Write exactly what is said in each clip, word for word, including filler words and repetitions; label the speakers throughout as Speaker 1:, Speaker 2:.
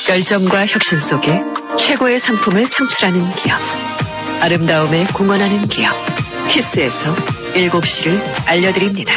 Speaker 1: 열정과 혁신 속에 최고의 상품을 창출하는 기업. 아름다움에 공헌하는 기업. 키스에서 일곱 시를 알려드립니다.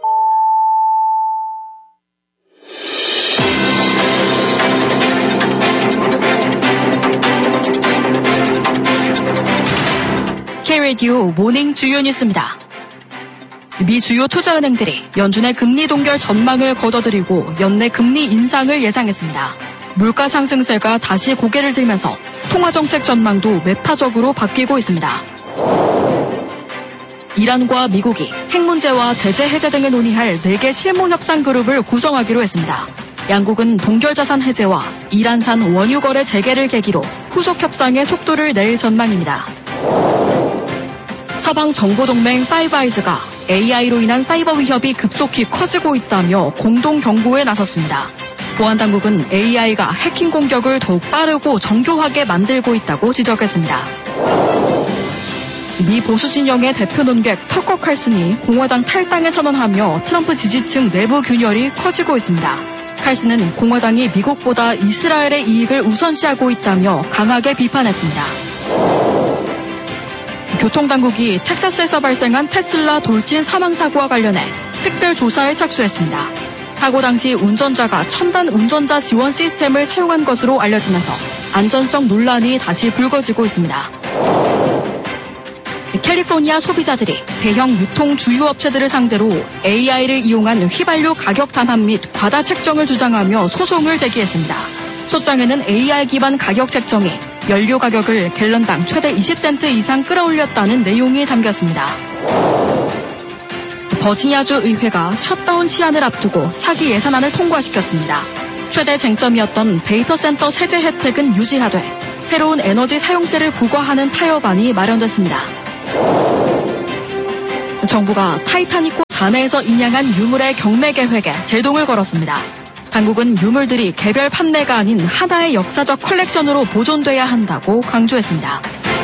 Speaker 2: K-라디오 모닝 주요 뉴스입니다. 미 주요 투자은행들이 연준의 금리 동결 전망을 걷어들이고 연내 금리 인상을 예상했습니다. 물가 상승세가 다시 고개를 들면서 통화정책 전망도 매파적으로 바뀌고 있습니다. 이란과 미국이 핵 문제와 제재 해제 등을 논의할 네 개 실무협상 그룹을 구성하기로 했습니다. 양국은 동결자산 해제와 이란산 원유 거래 재개를 계기로 후속 협상의 속도를 낼 전망입니다. 서방 정보동맹 파이브 아이즈가 에이아이로 인한 사이버 위협이 급속히 커지고 있다며 공동 경고에 나섰습니다. 보안당국은 에이아이가 해킹 공격을 더욱 빠르고 정교하게 만들고 있다고 지적했습니다. 미 보수 진영의 대표 논객 터커 칼슨이 공화당 탈당을 선언하며 트럼프 지지층 내부 균열이 커지고 있습니다. 칼슨은 공화당이 미국보다 이스라엘의 이익을 우선시하고 있다며 강하게 비판했습니다. 교통당국이 텍사스에서 발생한 테슬라 돌진 사망사고와 관련해 특별조사에 착수했습니다. 사고 당시 운전자가 첨단 운전자 지원 시스템을 사용한 것으로 알려지면서 안전성 논란이 다시 불거지고 있습니다. 캘리포니아 소비자들이 대형 유통 주유업체들을 상대로 에이아이를 이용한 휘발유 가격 단합 및 과다 책정을 주장하며 소송을 제기했습니다. 소장에는 에이아이 기반 가격 책정이 연료 가격을 갤런당 최대 이십 센트 이상 끌어올렸다는 내용이 담겼습니다. 버지니아주 의회가 셧다운 시한을 앞두고 차기 예산안을 통과시켰습니다. 최대 쟁점이었던 데이터 센터 세제 혜택은 유지하되 새로운 에너지 사용세를 부과하는 타협안이 마련됐습니다. 정부가 타이타닉호 잔해에서 인양한 유물의 경매 계획에 제동을 걸었습니다. 당국은 유물들이 개별 판매가 아닌 하나의 역사적 컬렉션으로 보존돼야 한다고 강조했습니다.